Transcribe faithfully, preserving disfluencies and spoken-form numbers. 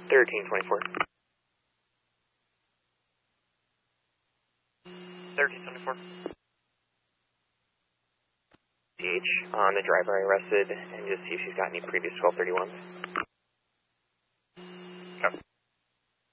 thirteen twenty-four. thirteen twenty-four. C H on the driver I arrested, and just see if she's got any previous twelve thirty-ones.